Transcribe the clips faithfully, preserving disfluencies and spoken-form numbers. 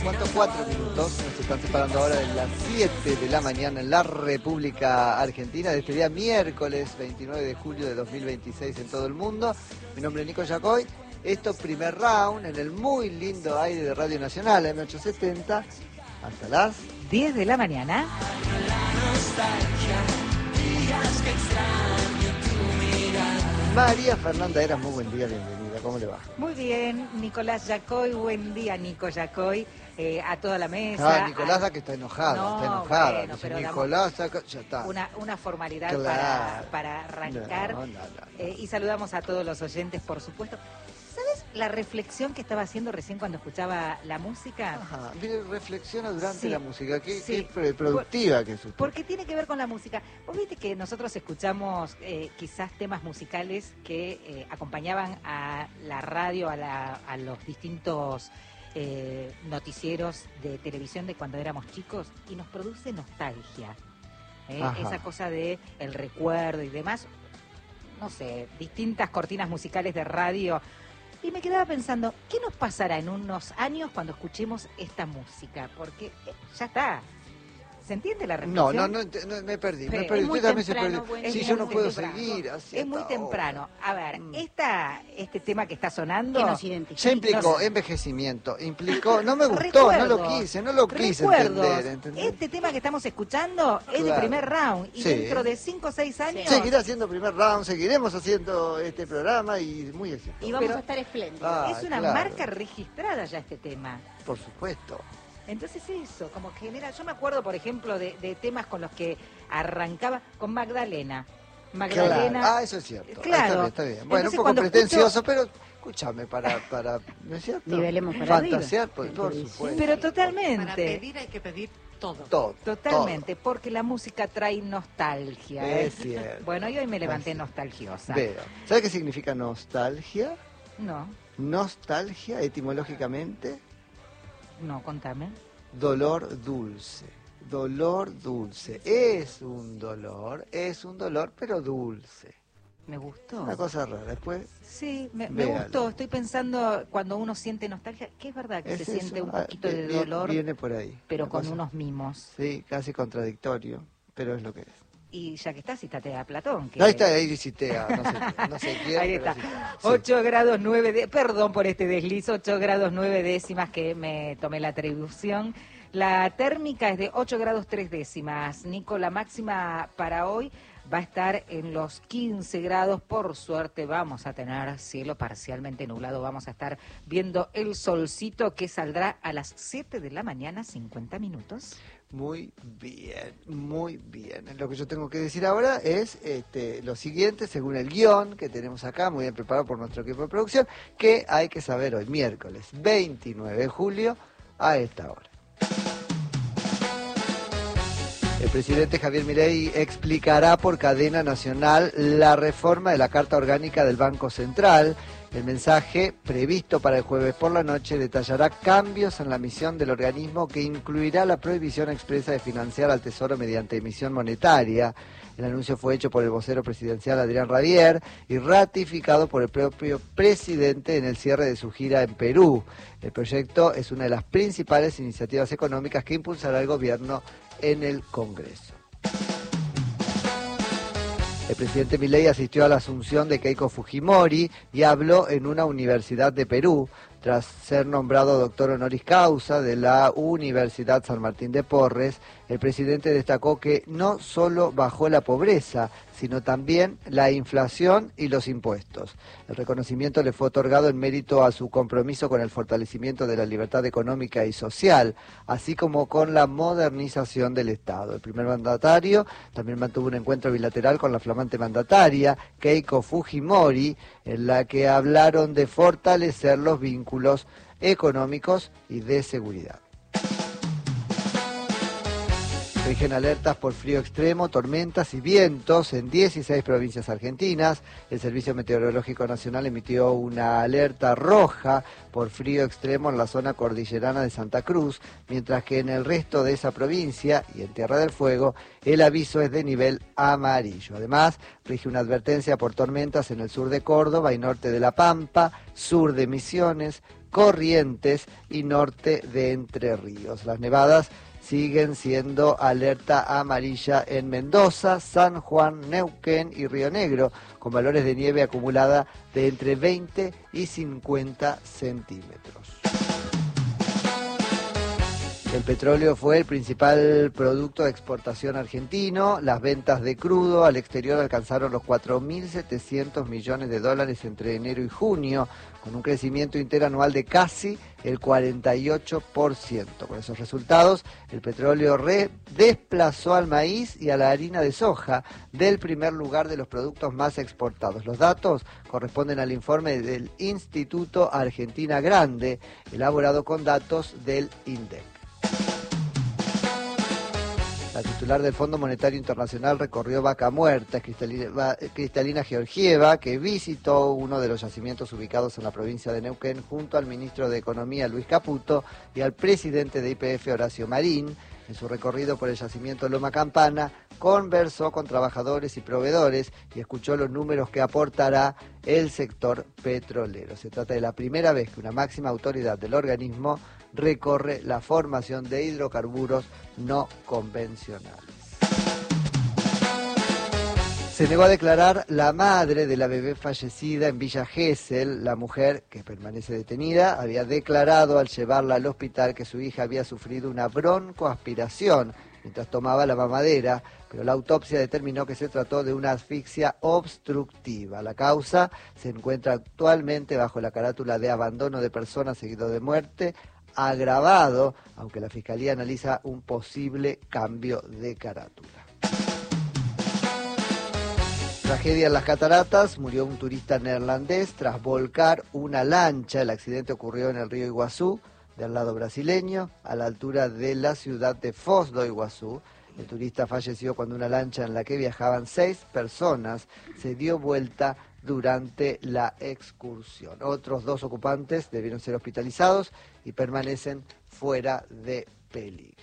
¿Cuántos? Cuatro minutos. Nos están separando ahora de las siete de la mañana en la República Argentina, de este día miércoles veintinueve de julio de dos mil veintiséis en todo el mundo. Mi nombre es Nico Yacoy. Esto, primer round, en el muy lindo aire de Radio Nacional, eme ochocientos setenta, hasta las diez de la mañana. María Fernanda Eras, muy buen día, bienvenida, ¿cómo le va? Muy bien, Nicolás Yacoy, buen día, Nico Yacoy, eh, a toda la mesa. Ah, Nicolás, a... que está enojada, no, está enojada. Bueno, Dice, pero Nicolás, ya está. Una, una formalidad claro. para, para arrancar. No, no, no, no. Eh, y saludamos a todos los oyentes, por supuesto. ¿Sabes la reflexión que estaba haciendo recién cuando escuchaba la música? Ajá, mire, reflexiona durante sí, la música, qué, sí. qué productiva Por, que es usted. Porque tiene que ver con la música. Vos viste que nosotros escuchamos eh, quizás temas musicales que eh, acompañaban a la radio, a, la, a los distintos eh, noticieros de televisión de cuando éramos chicos y nos produce nostalgia. ¿eh? Esa cosa de el recuerdo y demás. No sé, distintas cortinas musicales de radio. Y me quedaba pensando, ¿qué nos pasará en unos años cuando escuchemos esta música? Porque eh, ya está. ¿Se entiende la reflexión? No, no, no, no me perdí, me Pero perdí. es muy Usted también se temprano, perdió. bueno, Sí, es yo no muy puedo temprano. seguir así. Es muy hasta temprano. ahora. A ver, Mm. esta, este tema que está sonando... Que nos identifica. Ya implicó no sé. envejecimiento, implicó, no me gustó, Recuerdos, no lo quise, no lo quise recuerdos. entender, ¿entendés? Este tema que estamos escuchando es de Claro. primer round y Sí. dentro de cinco o seis años... Seguirá haciendo primer round, seguiremos haciendo este programa y muy exitoso. Y vamos Pero- a estar espléndidos. Ah, es una claro. marca registrada ya este tema. Por supuesto. Entonces eso, como genera... Yo me acuerdo, por ejemplo, de, de temas con los que arrancaba con Magdalena. Magdalena... Claro. Ah, eso es cierto. Claro. Está bien, está bien. Bueno, Entonces, un poco cuando pretencioso, pero escúchame, para, para, ¿no es cierto? Nivelemos para Fantasear, arriba. por, por supuesto. Pero Para totalmente, pedir hay que pedir todo. Todo. totalmente, porque la música trae nostalgia. todo. ¿eh? Es cierto. Bueno, y hoy me levanté Así. nostalgiosa. Veo. ¿Sabe qué significa nostalgia? No, Nostalgia, etimológicamente, no, contame. dolor dulce. Dolor dulce. Es un dolor, es un dolor, pero dulce. Me gustó. Una cosa rara. Después, Sí, me, me Véalo. gustó. Estoy pensando cuando uno siente nostalgia, que es verdad que es se siente eso. un Ah, poquito de vi- dolor, Viene por ahí. pero Una con cosa- unos mimos. Sí, casi contradictorio, pero es lo que es. Y ya que está, citate a Platón. Que... Ahí está, ahí citea, no sé, no sé quién. Ahí pero está. citea. Sí. ocho grados nueve de... Perdón por este desliz, ocho grados nueve décimas que me tomé la atribución. La térmica es de ocho grados tres décimas. Nico, la máxima para hoy va a estar en los quince grados. Por suerte vamos a tener cielo parcialmente nublado. Vamos a estar viendo el solcito que saldrá a las siete de la mañana, cincuenta minutos. Muy bien, muy bien. Lo que yo tengo que decir ahora es este, lo siguiente, según el guión que tenemos acá, muy bien preparado por nuestro equipo de producción, que hay que saber hoy, miércoles veintinueve de julio, a esta hora. El presidente Javier Milei explicará por cadena nacional la reforma de la Carta Orgánica del Banco Central. El mensaje, previsto para el jueves por la noche, detallará cambios en la misión del organismo que incluirá la prohibición expresa de financiar al Tesoro mediante emisión monetaria. El anuncio fue hecho por el vocero presidencial Adrián Radier y ratificado por el propio presidente en el cierre de su gira en Perú. El proyecto es una de las principales iniciativas económicas que impulsará el gobierno en el Congreso. El presidente Milei asistió a la asunción de Keiko Fujimori y habló en una universidad de Perú. Tras ser nombrado doctor honoris causa de la Universidad San Martín de Porres, el presidente destacó que no solo bajó la pobreza, sino también la inflación y los impuestos. El reconocimiento le fue otorgado en mérito a su compromiso con el fortalecimiento de la libertad económica y social, así como con la modernización del Estado. El primer mandatario también mantuvo un encuentro bilateral con la flamante mandataria, Keiko Fujimori, en la que hablaron de fortalecer los vínculos económicos y de seguridad. Rigen alertas por frío extremo, tormentas y vientos en dieciséis provincias argentinas. El Servicio Meteorológico Nacional emitió una alerta roja por frío extremo en la zona cordillerana de Santa Cruz, mientras que en el resto de esa provincia y en Tierra del Fuego el aviso es de nivel amarillo. Además, rige una advertencia por tormentas en el sur de Córdoba y norte de La Pampa, sur de Misiones, Corrientes y norte de Entre Ríos. Las nevadas siguen siendo alerta amarilla en Mendoza, San Juan, Neuquén y Río Negro, con valores de nieve acumulada de entre veinte y cincuenta centímetros. El petróleo fue el principal producto de exportación argentino. Las ventas de crudo al exterior alcanzaron los cuatro mil setecientos millones de dólares entre enero y junio, con un crecimiento interanual de casi el cuarenta y ocho por ciento. Con esos resultados, el petróleo re desplazó al maíz y a la harina de soja del primer lugar de los productos más exportados. Los datos corresponden al informe del Instituto Argentina Grande, elaborado con datos del INDEC. La titular del Fondo Monetario Internacional recorrió Vaca Muerta, Cristalina, Cristalina Georgieva, que visitó uno de los yacimientos ubicados en la provincia de Neuquén junto al ministro de Economía Luis Caputo y al presidente de Y P F Horacio Marín. En su recorrido por el yacimiento Loma Campana, conversó con trabajadores y proveedores y escuchó los números que aportará el sector petrolero. Se trata de la primera vez que una máxima autoridad del organismo recorre la formación de hidrocarburos no convencionales. Se negó a declarar la madre de la bebé fallecida en Villa Gesell. La mujer, que permanece detenida, había declarado al llevarla al hospital que su hija había sufrido una broncoaspiración mientras tomaba la mamadera, pero la autopsia determinó que se trató de una asfixia obstructiva. La causa se encuentra actualmente bajo la carátula de abandono de persona seguido de muerte, agravado, aunque la Fiscalía analiza un posible cambio de carátula. Tragedia en las cataratas, murió un turista neerlandés tras volcar una lancha. El accidente ocurrió en el río Iguazú, del lado brasileño, a la altura de la ciudad de Foz do Iguazú. El turista falleció cuando una lancha en la que viajaban seis personas se dio vuelta durante la excursión. Otros dos ocupantes debieron ser hospitalizados y permanecen fuera de peligro.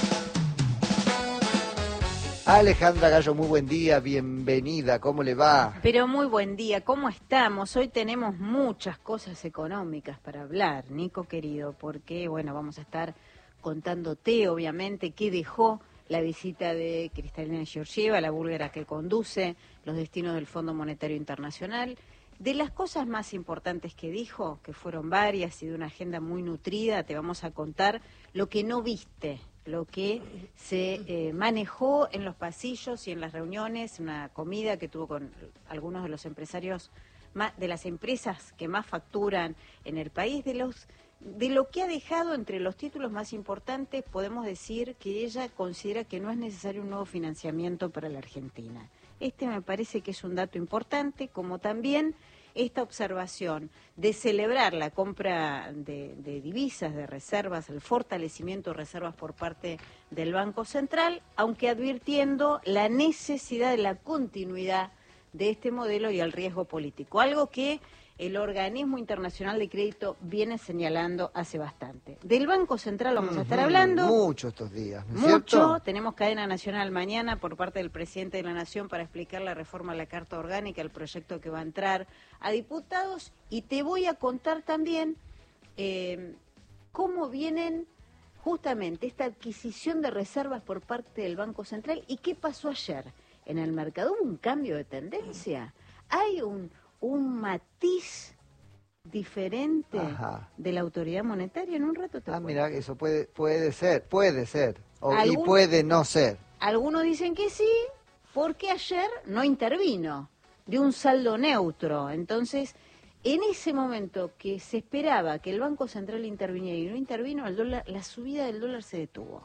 Alejandra Gallo, muy buen día, bienvenida, ¿cómo le va? Pero muy buen día, ¿cómo estamos? Hoy tenemos muchas cosas económicas para hablar, Nico querido, porque, bueno, vamos a estar contándote, obviamente, qué dejó la visita de Cristalina Georgieva, la búlgara que conduce los destinos del Fondo Monetario Internacional. De las cosas más importantes que dijo, que fueron varias y de una agenda muy nutrida, te vamos a contar lo que no viste, lo que se eh, manejó en los pasillos y en las reuniones, una comida que tuvo con algunos de los empresarios, más, de las empresas que más facturan en el país, de los de lo que ha dejado entre los títulos más importantes. Podemos decir que ella considera que no es necesario un nuevo financiamiento para la Argentina. Este me parece que es un dato importante, como también esta observación de celebrar la compra de, de divisas, de reservas, el fortalecimiento de reservas por parte del Banco Central, aunque advirtiendo la necesidad de la continuidad de este modelo y el riesgo político, algo que el organismo internacional de crédito viene señalando hace bastante. Del Banco Central vamos a estar hablando. Mucho estos días, ¿no es Mucho. cierto? Tenemos cadena nacional mañana por parte del presidente de la Nación para explicar la reforma a la Carta Orgánica, el proyecto que va a entrar a diputados. Y te voy a contar también eh, cómo vienen justamente esta adquisición de reservas por parte del Banco Central y qué pasó ayer en el mercado. ¿Hubo un cambio de tendencia? Hay un... un matiz diferente Ajá. de la autoridad monetaria. En un rato te Ah, cuento. mira, eso puede puede ser, puede ser, o, y ¿Algún, puede no ser. Algunos dicen que sí, porque ayer no intervino, de un saldo neutro. Entonces, en ese momento que se esperaba que el Banco Central interviniera y no intervino, el dólar, la subida del dólar se detuvo.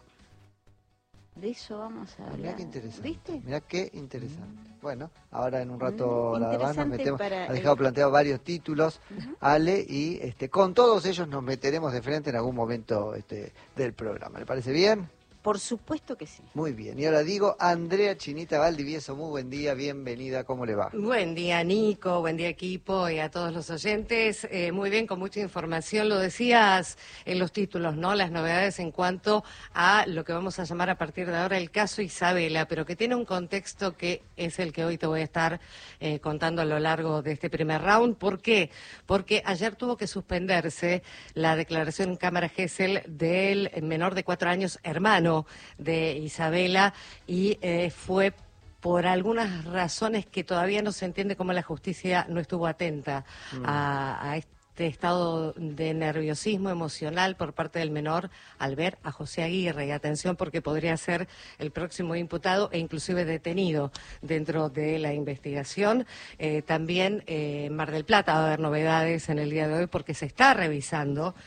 De eso vamos a hablar. Mirá qué interesante. ¿Viste? Mirá qué interesante. Mm. Bueno, ahora en un rato mm, nada más nos metemos. Ha el... dejado planteado varios títulos, uh-huh. Ale, y este, con todos ellos nos meteremos de frente en algún momento este, del programa. ¿Le parece bien? Por supuesto que sí. Muy bien, y ahora digo, Andrea Chinita Valdivieso, muy buen día, bienvenida, ¿cómo le va? Buen día, Nico, buen día, equipo, y a todos los oyentes. Eh, muy bien, con mucha información. Lo decías en los títulos, ¿no? Las novedades en cuanto a lo que vamos a llamar a partir de ahora el caso Isabela, pero que tiene un contexto que es el que hoy te voy a estar eh, contando a lo largo de este primer round. ¿Por qué? Porque ayer tuvo que suspenderse la declaración en Cámara Gesell del menor de cuatro años, hermano de Isabela, y eh, fue por algunas razones que todavía no se entiende cómo la justicia no estuvo atenta mm. a, a este estado de nerviosismo emocional por parte del menor al ver a José Aguirre. Y atención, porque podría ser el próximo imputado e inclusive detenido dentro de la investigación. Eh, también eh, en Mar del Plata va a haber novedades en el día de hoy porque se está revisando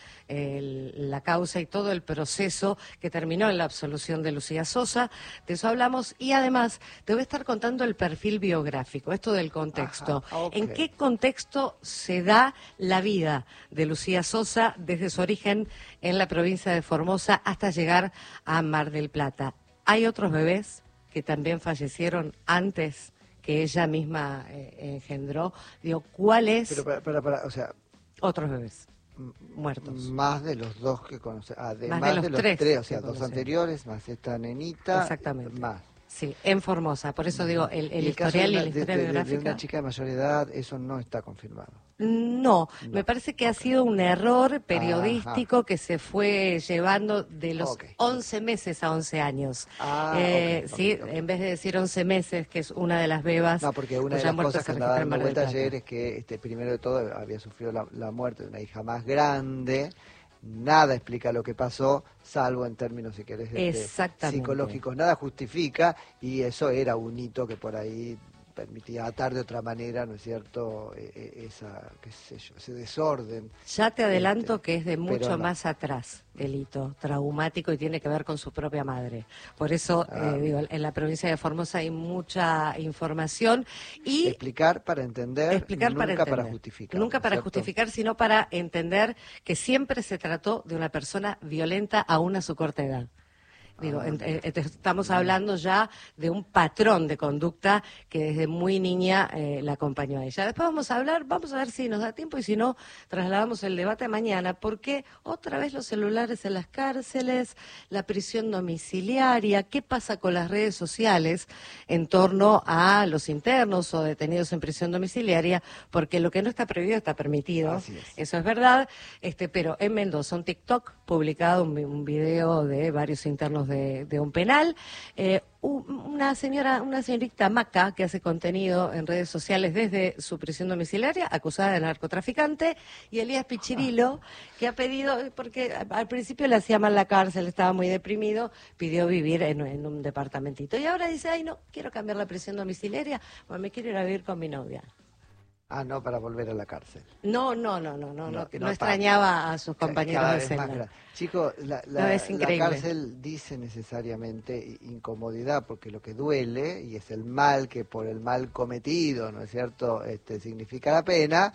El, la causa y todo el proceso que terminó en la absolución de Lucía Sosa. De eso hablamos, y además te voy a estar contando el perfil biográfico, esto del contexto. Ajá, okay. ¿En qué contexto se da la vida de Lucía Sosa desde su origen en la provincia de Formosa hasta llegar a Mar del Plata? Hay otros bebés que también fallecieron antes que ella misma eh, engendró. Digo, ¿cuál es? Pero para, para, para, o sea... Otros bebés muertos. Más de los dos que conoce, además más de los, de los tres, tres, o sea, dos conocemos. Anteriores, más esta nenita, exactamente. Más. Sí, en Formosa, por eso digo, el, el, ¿Y el historial caso de una, y la historia de, de, biográfica. de una chica de mayor edad, eso no está confirmado. No, no. Me parece que okay. ha sido un error periodístico Ajá. que se fue llevando de los okay. once meses a once años. Ah, eh, okay, sí, okay, okay. En vez de decir once meses, que es una de las bebas. No, porque una de las cosas que andaba dando vuelta ayer es que, este, primero de todo, había sufrido la, la muerte de una hija más grande. Nada explica lo que pasó, salvo en términos, si querés, este, psicológicos. Nada justifica, y eso era un hito que por ahí permitía atar de otra manera, ¿no es cierto?, eh, esa, qué sé yo, ese desorden. Ya te adelanto este, que es de mucho no. más atrás el hito traumático y tiene que ver con su propia madre. Por eso, ah, eh, digo, en la provincia de Formosa hay mucha información y... Explicar para entender, explicar nunca para, entender. para justificar. Nunca para ¿cierto? justificar, sino para entender que siempre se trató de una persona violenta aún a su corta edad. Digo, ah, eh, estamos hablando ya de un patrón de conducta que desde muy niña eh, la acompañó a ella. Después vamos a hablar, vamos a ver si nos da tiempo y si no, trasladamos el debate mañana, porque otra vez los celulares en las cárceles, la prisión domiciliaria, ¿qué pasa con las redes sociales en torno a los internos o detenidos en prisión domiciliaria? Porque lo que no está prohibido está permitido, Así es. Eso es verdad, este, pero en Mendoza, un TikTok publicado, un, un video de varios internos De, de un penal, eh, una señora, una señorita Maca que hace contenido en redes sociales desde su prisión domiciliaria, acusada de narcotraficante, y Elías Pichirilo, que ha pedido, porque al principio le hacía mal la cárcel, estaba muy deprimido, pidió vivir en, en un departamentito, y ahora dice, ay no, quiero cambiar la prisión domiciliaria, pues me quiero ir a vivir con mi novia. Ah, no, para volver a la cárcel. No, no, no, no, no, no, no, no extrañaba a sus compañeros de celda. Chicos, la, la, la cárcel dice necesariamente incomodidad, porque lo que duele, y es el mal que por el mal cometido, ¿no es cierto?, este, significa la pena,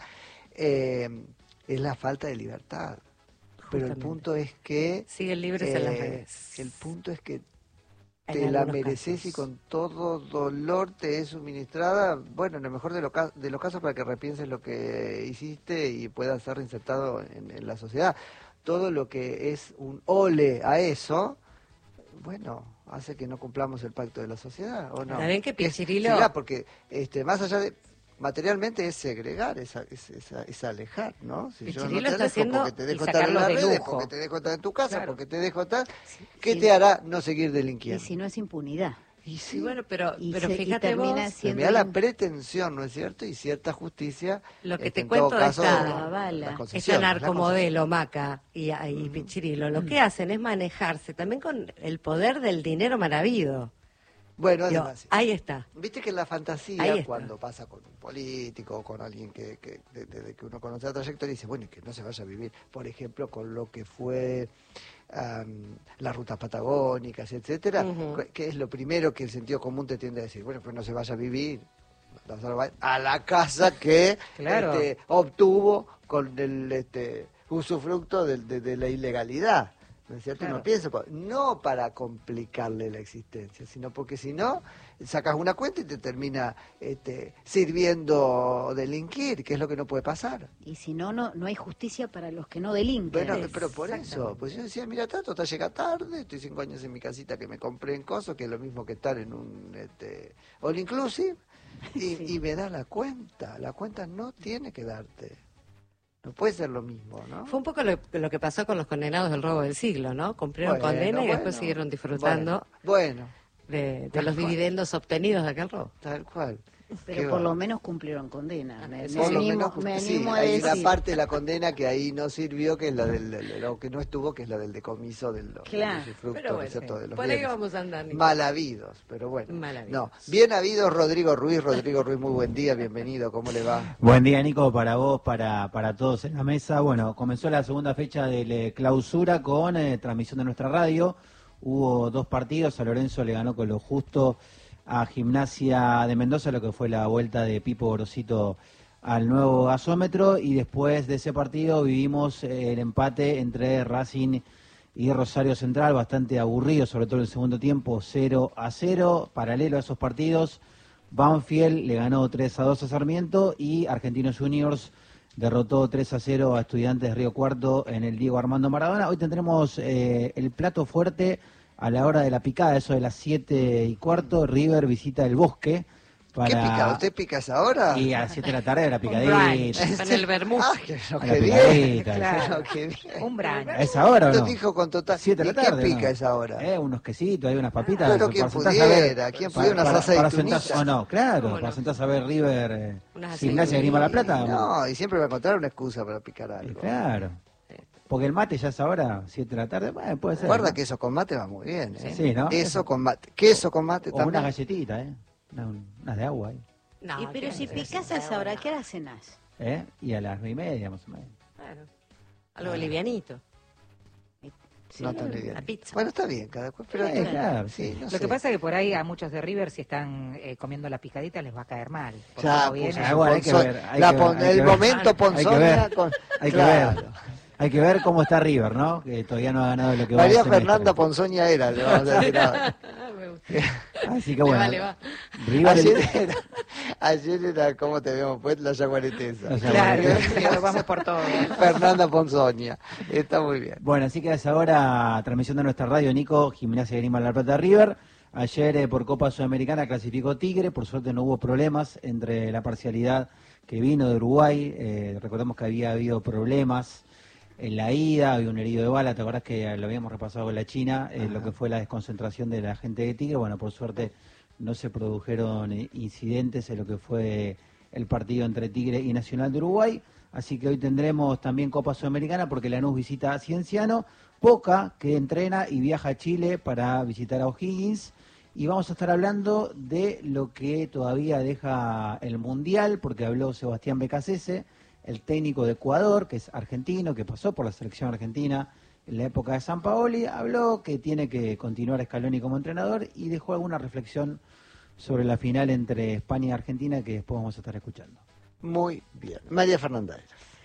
eh, es la falta de libertad. Justamente. Pero el punto es que... Siguen libres eh, en las redes. El punto es que te la mereces casos. Y con todo dolor te es suministrada, bueno, en el mejor de, lo, de los casos, para que repienses lo que hiciste y puedas ser reinsertado en, en la sociedad. Todo lo que es un ole a eso, bueno, hace que no cumplamos el pacto de la sociedad, ¿o no? Está bien que Pichirilo... Es, sí, porque este, más allá de... Materialmente es segregar, es, es, es, es alejar, ¿no? Si Pichirilo yo no te está dejo haciendo porque te dejo estar en las redes, lujo. porque te dejo estar en tu casa, claro. porque te dejo estar, sí, ¿qué sí. te hará no seguir delinquiendo? Y si no es impunidad. Y sí, y bueno, pero, y pero se, fíjate y vos, se me da la pretensión, ¿no es cierto? Y cierta justicia. Lo que este, te en cuento todo de caso, esta, la esta narcomodelo, Maca y, y Pichirilo, lo que hacen es manejarse también con el poder del dinero mal habido. Bueno, Digo, además, sí. ahí está. Viste que en la fantasía, cuando pasa con un político o con alguien que, que de, de, de que uno conoce la trayectoria, dice, bueno, y que no se vaya a vivir, por ejemplo, con lo que fue um, las rutas patagónicas, etcétera, uh-huh. que es lo primero que el sentido común te tiende a decir, bueno, pues no se vaya a vivir a la casa que claro. este, obtuvo con el este, usufructo de, de, de la ilegalidad. ¿no es cierto? Claro. Uno piensa, no para complicarle la existencia, sino porque si no, sacas una cuenta y te termina este, sirviendo delinquir, que es lo que no puede pasar. Y si no, no, no hay justicia para los que no delinquen. Bueno, pero por eso, pues yo decía, mira, Tato, está llega tarde, estoy cinco años en mi casita que me compré en Coso, que es lo mismo que estar en un este, all inclusive, y, Sí. y me da la cuenta, la cuenta no tiene que darte. No puede ser lo mismo, ¿no? Fue un poco lo, lo que pasó con los condenados del robo del siglo, ¿no? Cumplieron Bueno, condena y después bueno, siguieron disfrutando Bueno, bueno, de, de tal los cual. dividendos obtenidos de aquel robo. tal cual. Pero Qué por va. lo menos cumplieron condena. Me, Eso me Por lo animo, menos, me sí, animo a hay decir. una parte de la condena que ahí no sirvió, que es la del, del- lo que no estuvo, que es la del decomiso del Claro. usufructo, Pero ¿no bueno, es cierto? De los por ahí bienes. vamos a andar, Nico. Mal habidos, pero bueno. Mal habidos. No, bien habidos Rodrigo Ruiz. Rodrigo Ruiz, muy buen día, bienvenido, ¿cómo le va? Buen día, Nico, para vos, para, para todos en la mesa. Bueno, comenzó la segunda fecha de la clausura con eh, transmisión de nuestra radio. Hubo dos partidos, San Lorenzo le ganó con lo justo a Gimnasia de Mendoza, lo que fue la vuelta de Pipo Gorosito al nuevo gasómetro, y después de ese partido vivimos eh, el empate entre Racing y Rosario Central, bastante aburrido, sobre todo en el segundo tiempo, cero a cero. Paralelo a esos partidos, Banfield le ganó tres a dos a Sarmiento y Argentinos Juniors derrotó tres a cero a Estudiantes de Río Cuarto en el Diego Armando Maradona. Hoy tendremos eh, el plato fuerte a la hora de la picada, eso de las siete y cuarto. River visita el Bosque para... ¿Qué pica? ¿Usted pica esa hora? Y a las siete de la tarde la brunch. picadita. Con el vermut. Ah, que no, A la qué bien. picadita. Claro. Pero qué bien. Un brunch. ¿A esa hora o Lo no? dijo con total... Siete de ¿Y la tarde, qué pica ¿no? esa hora? Eh, unos quesitos, hay unas papitas. Pero para quien sentarse a ver- pudiera, quien pudiera, unas para, para aceitunitas. sentarse, o no, claro, ¿Cómo para no? sentarse a ver River, eh, Unas Gimnasia de Grima La Plata. No, y siempre va a encontrar una excusa para picar Y algo. claro. Porque el mate ya es ahora, siete de la tarde, bueno, puede ser. Guarda ¿no? que eso con mate va muy bien, ¿eh? Sí, ¿no? Eso con mate. Queso con mate O unas también. galletitas, ¿eh? Una- unas de agua, ¿eh? No, Y, pero ¿qué si es picás eso? a esa hora, ¿qué hora cenás? ¿Eh? Y a las nueve y media, más o menos. Claro. Algo livianito. No tan liviano. La pizza. Bueno, está bien, cada cual, pero Sí, claro, sí, no Lo sé. que pasa es que por ahí a muchos de River, si están eh, comiendo la picadita, les va a caer mal. Porque Ya, no viene- puso Ah, su bueno, hay que ponzo- ver, hay la que pon- ver, hay el que ver. momento Hay que ponzoña ver. con... Hay que Claro. ver. Hay que ver cómo está River, ¿no? Que todavía no ha ganado lo que va María del semestre. Fernanda Ponzoña era, le vamos a decir ahora. Ah, me gusta. Así que Le bueno. va, le va. River Ayer era, ayer era como te habíamos puesto la yaguaretesa. La Claro, yaguaretesa. claro, vamos por todo. Fernanda Ponzoña. Está muy bien. Bueno, así que a esa hora, transmisión de nuestra radio, Nico, Gimnasia de Grima La Plata River. Ayer eh, por Copa Sudamericana clasificó Tigre, por suerte no hubo problemas entre la parcialidad que vino de Uruguay. Eh, recordemos que había habido problemas en la ida, había un herido de bala, ¿te acordás que lo habíamos repasado con la China? Eh, lo que fue la desconcentración de la gente de Tigre. Bueno, por suerte no se produjeron eh, incidentes en lo que fue el partido entre Tigre y Nacional de Uruguay. Así que hoy tendremos también Copa Sudamericana porque Lanús visita a Cienciano, Boca que entrena y viaja a Chile para visitar a O'Higgins. Y vamos a estar hablando de lo que todavía deja el Mundial, porque habló Sebastián Becasese, el técnico de Ecuador, que es argentino, que pasó por la selección argentina en la época de San Paoli. Habló que tiene que continuar Scaloni como entrenador y dejó alguna reflexión sobre la final entre España y Argentina que después vamos a estar escuchando. Muy bien. María Fernanda.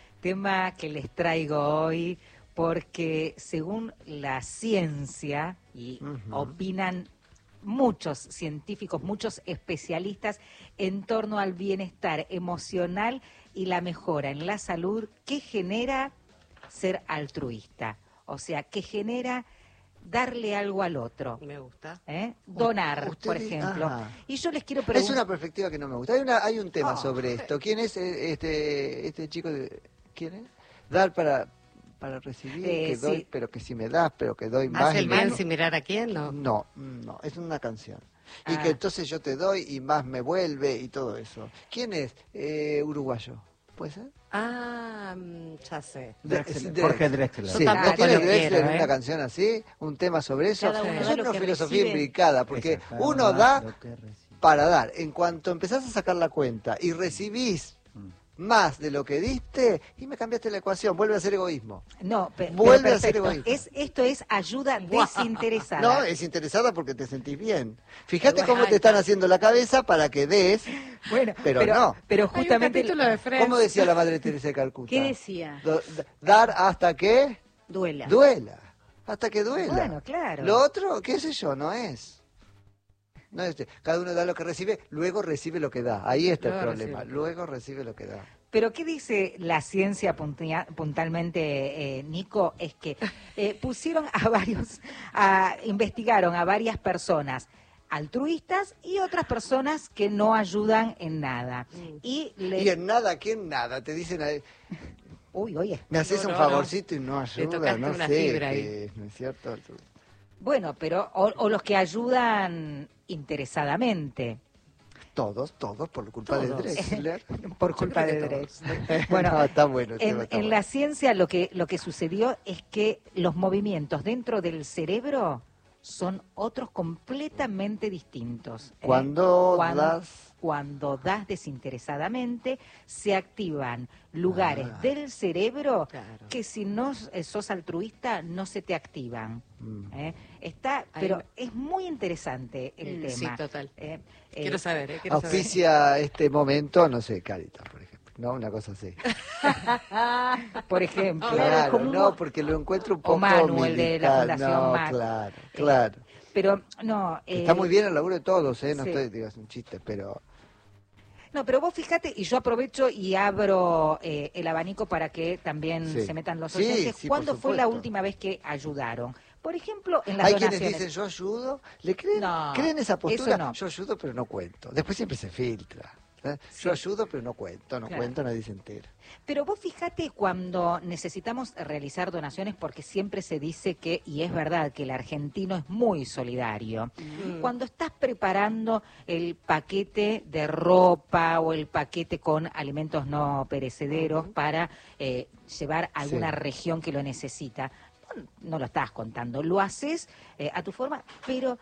Tema que les traigo hoy porque según la ciencia, y Ujú. opinan muchos científicos, muchos especialistas en torno al bienestar emocional y la mejora en la salud, ¿qué genera ser altruista? O sea, ¿qué genera darle algo al otro? Me gusta. ¿Eh? Donar, Usted por di- ejemplo. ajá. Y yo les quiero Es preguntar... una perspectiva que no me gusta. Hay, una, hay un tema Oh. sobre esto. ¿Quién es eh, este este chico? De, ¿Quién es? Dar para, para recibir, Eh, que sí. doy, pero que si me das, pero que doy más. ¿Hace y el menos. bien sin mirar a quién? No. No, no, es una canción. Y Ah. que entonces yo te doy y más me vuelve y todo eso. ¿Quién es? Eh, uruguayo. ¿Puede ser? Ah, mm, ya sé. Drexler, De- Jorge Drexler. Sí, tampoco ¿no tiene lo Drexler quiero, una ¿eh? canción así? ¿Un tema sobre eso? Cada uno Es da lo una que filosofía recibe. imbricada, porque Esa, cada uno da lo que recibe. para dar. En cuanto empezás a sacar la cuenta y recibís Mm. más de lo que diste, y me cambiaste la ecuación, vuelve a ser egoísmo. No, pe- Vuelve pero a ser perfecto. egoísta. Es, esto es ayuda desinteresada. No, es interesada porque te sentís bien. Fíjate Bueno, cómo te están haciendo la cabeza para que des, Bueno, pero no. Pero Hay un justamente... capítulo de Friends. ¿Cómo decía la Madre Teresa de Calcuta? ¿Qué decía? Do- dar hasta que Duela. duela. hasta que duela. Bueno, claro. Lo otro, qué sé yo, no es. No es cada uno da lo que recibe, luego recibe lo que da. Ahí está Luego el problema. recibe. Luego recibe lo que da. Pero ¿qué dice la ciencia puntia- puntualmente, eh, Nico? Es que eh, pusieron a varios, a, investigaron a varias personas altruistas y otras personas que no ayudan en nada. Y, le... Y en nada, ¿quién nada? Te dicen, ahí, Uy, oye. me haces No, un no, favorcito y no Le ayuda, tocaste no una sé, fibra ahí. qué es, ¿no es cierto? Bueno, pero o, o los que ayudan interesadamente. Todos, todos, por culpa Todos. de Drexler. Por culpa Yo de creo que Drexler. Bueno, no, está bueno. el tema En, está en bueno. la ciencia lo que, lo que sucedió es que los movimientos dentro del cerebro son otros completamente distintos. ¿eh? Cuando Cuando- das... Cuando das desinteresadamente, se activan lugares Ah. del cerebro Claro. que si no eh, sos altruista no se te activan. Mm. ¿eh? Está, Ahí pero me- es muy interesante el Mm, tema. sí, total. ¿eh? Eh, Quiero saber, ¿eh? Quiero saber. Auspicia este momento, no sé, Caritas, por ejemplo. No, una cosa así. por ejemplo. Claro, como- no, porque lo encuentro un O poco Manu, el de la militar. Fundación No, Mac. claro, Eh, claro. Pero no. Que eh, Está muy bien el laburo de todos, ¿eh? No sí. estoy, digo, es un chiste, pero... No, pero vos fíjate, y yo aprovecho y abro eh, el abanico para que también Sí. se metan los Sí, oyentes. sí, por ¿Cuándo fue la supuesto. última vez que ayudaron? Por ejemplo, en las Hay donaciones. quienes dicen, yo ayudo, ¿le creen? No, ¿Creen esa postura? eso no. Yo ayudo, pero no cuento. Después siempre se filtra. ¿eh? Sí. Yo ayudo, pero no cuento, no Claro. cuento, nadie se entera. Pero vos fíjate cuando necesitamos realizar donaciones, porque siempre se dice que, y es verdad, que el argentino es muy solidario. Mm. Cuando estás preparando el paquete de ropa o el paquete con alimentos no perecederos para eh, llevar a alguna Sí. región que lo necesita, no, no lo estás contando, lo haces eh, a tu forma, pero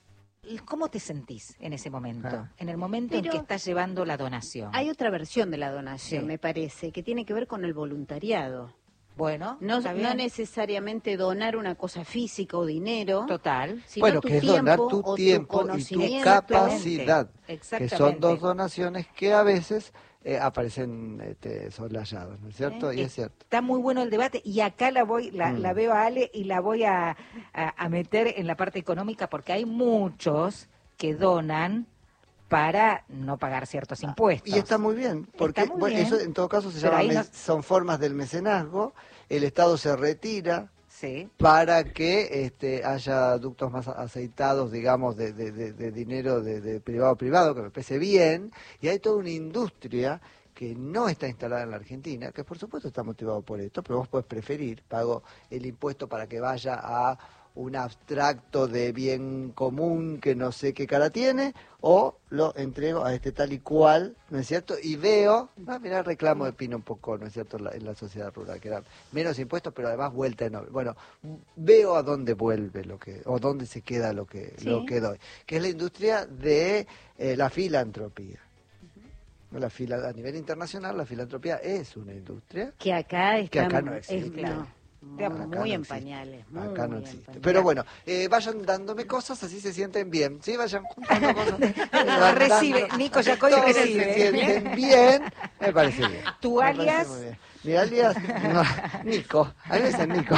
¿cómo te sentís en ese momento? Ah. En el momento en Pero que estás llevando la donación. Hay otra versión de la donación, Sí. me parece, que tiene que ver con el voluntariado. Bueno, No, está no bien. necesariamente donar una cosa física o dinero, Total. sino Bueno, tu que es tiempo donar o tu tiempo y tu conocimiento. capacidad, que Exactamente. son dos donaciones que a veces eh, aparecen este, solayadas, ¿no es cierto? ¿Eh? Y es cierto. Está muy bueno el debate y acá la voy, la, Mm. la veo a Ale y la voy a, a- a meter en la parte económica porque hay muchos que donan para no pagar ciertos impuestos. Y está muy bien, porque Está muy bueno, bien, eso en todo caso se pero llama ahí me- no- son formas del mecenazgo, el Estado se retira Sí. para que este, haya ductos más aceitados, digamos, de, de- de- de dinero de, de privado a privado, que me parece bien, y hay toda una industria que no está instalada en la Argentina, que por supuesto está motivado por esto, pero vos podés preferir, pago el impuesto para que vaya a un abstracto de bien común que no sé qué cara tiene, o lo entrego a este tal y cual, ¿no es cierto? Y veo, ah, mirá el reclamo de Pino un poco, ¿no es cierto?, en la, en la sociedad rural, que era menos impuestos, pero además vuelta enorme. Bueno, veo a dónde vuelve lo que, o dónde se queda lo que, Sí. lo que doy, que es la industria de eh, la filantropía. La fila, a nivel internacional, la filantropía es una industria Que acá está acá no es- existe. no, Acá muy, no muy en existe. pañales. Muy, acá no muy en existe. pañales. Pero bueno, eh, vayan dándome cosas, así se sienten bien. Sí, vayan juntando cosas. eh, van Recibe, dando- Nico Giacoy Todos recibe. se sienten bien, me parece bien. ¿Tu Me parece alias? muy bien. Mi alias, no, Nico, a veces Nico.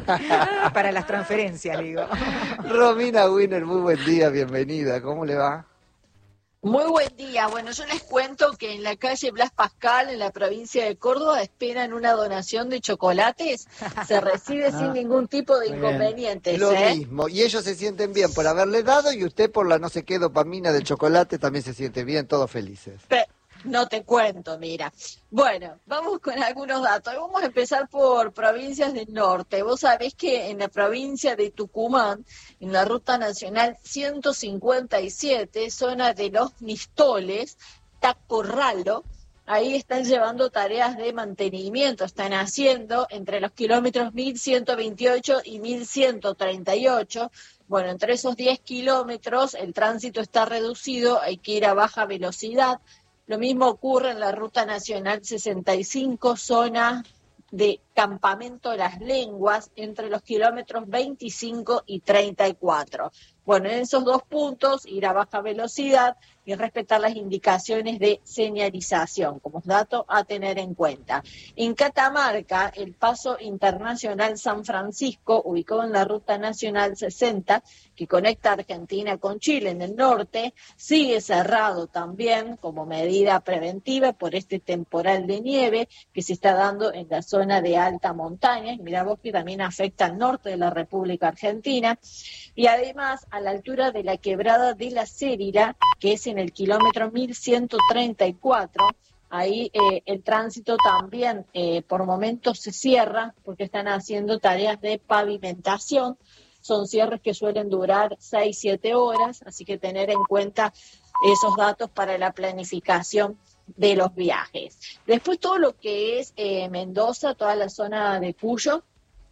Para las transferencias, digo. Romina Wiener, muy buen día, bienvenida. ¿Cómo le va? Muy buen día. Bueno, yo les cuento que en la calle Blas Pascal, en la provincia de Córdoba, esperan una donación de chocolates. Se recibe sin ningún tipo de muy bien. inconvenientes. Lo ¿eh? mismo, y ellos se sienten bien por haberle dado y usted por la no sé qué dopamina del chocolate también se siente bien, todos felices. Pe- No te cuento, mira. Bueno, vamos con algunos datos. Vamos a empezar por provincias del norte. Vos sabés que en la provincia de Tucumán, en la ruta nacional ciento cincuenta y siete, zona de los Nistoles, Tacorralo, ahí están llevando tareas de mantenimiento, están haciendo entre los kilómetros mil ciento veintiocho y mil ciento treinta y ocho. Bueno, entre esos diez kilómetros el tránsito está reducido, hay que ir a baja velocidad. Lo mismo ocurre en la Ruta Nacional sesenta y cinco, zona de Campamento Las Lenguas, entre los kilómetros veinticinco y treinta y cuatro. Bueno, en esos dos puntos ir a baja velocidad y respetar las indicaciones de señalización, como dato a tener en cuenta. En Catamarca, el paso internacional San Francisco, ubicado en la Ruta Nacional sesenta, que conecta Argentina con Chile en el norte, sigue cerrado también como medida preventiva por este temporal de nieve que se está dando en la zona de alta montaña. Mirá vos que también afecta al norte de la República Argentina. Y además, a la altura de la quebrada de la Cérira, que es en el kilómetro mil ciento treinta y cuatro, ahí eh, el tránsito también eh, por momentos se cierra porque están haciendo tareas de pavimentación. Son cierres que suelen durar seis, siete horas, así que tener en cuenta esos datos para la planificación de los viajes. Después todo lo que es eh, Mendoza, toda la zona de Cuyo,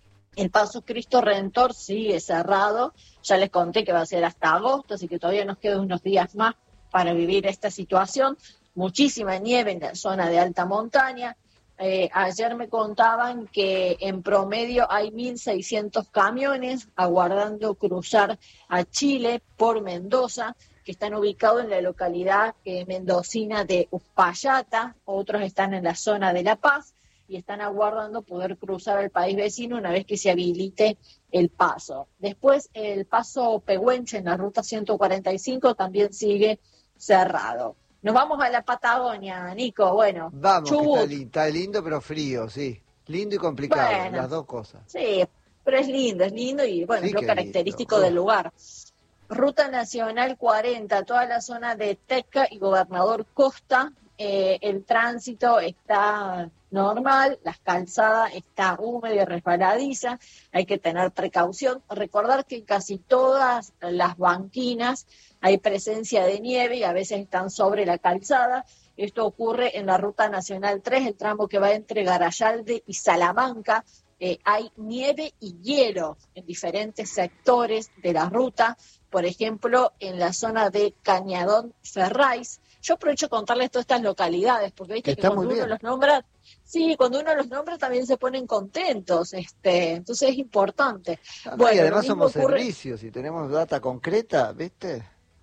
el Paso Cristo Redentor sigue cerrado. Ya les conté que va a ser hasta agosto, así que todavía nos quedan unos días más para vivir esta situación. Muchísima nieve en la zona de alta montaña. Eh, ayer me contaban que en promedio hay mil seiscientos camiones aguardando cruzar a Chile por Mendoza, que están ubicados en la localidad eh, mendocina de Uspallata. Otros están en la zona de La Paz y están aguardando poder cruzar al país vecino una vez que se habilite el paso. Después el paso Pehuenche en la ruta ciento cuarenta y cinco también sigue cerrado. Nos vamos a la Patagonia, Nico. Bueno, vamos, Chubut. que está, li- está lindo pero frío, sí. Lindo y complicado, Bueno, las dos cosas. Sí, pero es lindo, es lindo y bueno, Sí, es lo qué característico lindo. del lugar. Ruta Nacional cuarenta, toda la zona de Teca y Gobernador Costa, eh, el tránsito está normal, las calzadas está húmeda y resbaladiza, hay que tener precaución. Recordar que en casi todas las banquinas hay presencia de nieve y a veces están sobre la calzada. Esto ocurre en la Ruta Nacional tres, el tramo que va entre Garayalde y Salamanca. Eh, hay nieve y hielo en diferentes sectores de la ruta, por ejemplo, en la zona de Cañadón Ferrays. Yo aprovecho contarles todas estas localidades, porque viste que Está cuando muy uno bien. los nombra, sí, cuando uno los nombra también se ponen contentos, este, entonces es importante. Ah, no, Bueno, y lo además mismo somos ocurre- servicios y tenemos data concreta, ¿viste?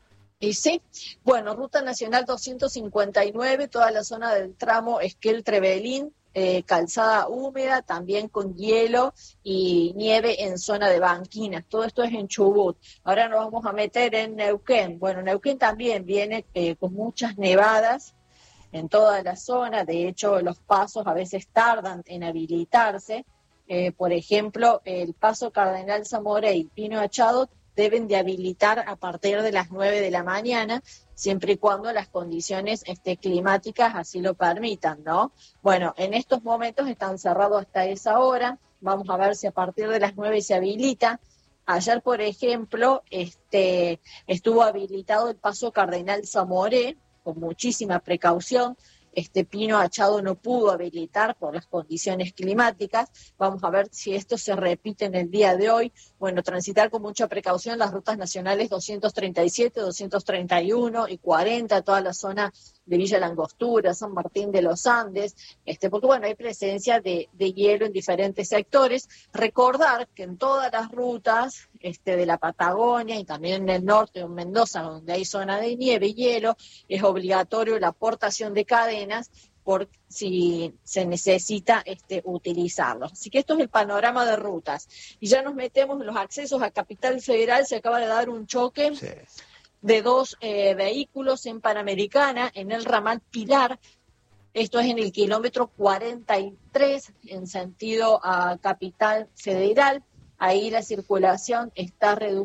Y sí, bueno, Ruta Nacional doscientos cincuenta y nueve, toda la zona del tramo Esquel-Trevelín, eh, calzada húmeda, también con hielo y nieve en zona de banquinas. Todo esto es en Chubut. Ahora nos vamos a meter en Neuquén. Bueno, Neuquén también viene eh, con muchas nevadas en toda la zona. De hecho, los pasos a veces tardan en habilitarse. Eh, por ejemplo, el paso Cardenal Zamoré y Pino Achado deben de habilitar a partir de las nueve de la mañana, siempre y cuando las condiciones este, climáticas así lo permitan, ¿no? Bueno, en estos momentos están cerrados hasta esa hora. Vamos a ver si a partir de las nueve se habilita. Ayer, por ejemplo, este, estuvo habilitado el paso Cardenal Zamoré, con muchísima precaución. Este Pino Achado no pudo habilitar por las condiciones climáticas. Vamos a ver si esto se repite en el día de hoy. Bueno, transitar con mucha precaución las rutas nacionales doscientos treinta y siete, doscientos treinta y uno y cuarenta, toda la zona de Villa Langostura, San Martín de los Andes, este, porque bueno, hay presencia de, de hielo en diferentes sectores. Recordar que en todas las rutas este, de la Patagonia y también en el norte, en Mendoza, donde hay zona de nieve y hielo, es obligatorio la aportación de cadenas por si se necesita este, utilizarlos. Así que esto es el panorama de rutas. Y ya nos metemos en los accesos a Capital Federal. Se acaba de dar un choque Sí. de dos eh, vehículos en Panamericana, en el ramal Pilar. Esto es en el kilómetro cuarenta y tres, en sentido a Capital Federal. Ahí la circulación está reducida.